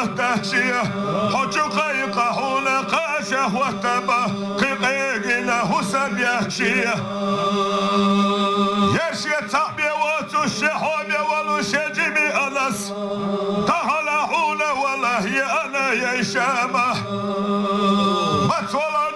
وتهشيه حج قيقه ونقاشه وتبه قيقينه سبيه شيه يرشي تعبي وتشحوبي ولشجمي أنس تهلعون والله أنا يا شامه ما تولى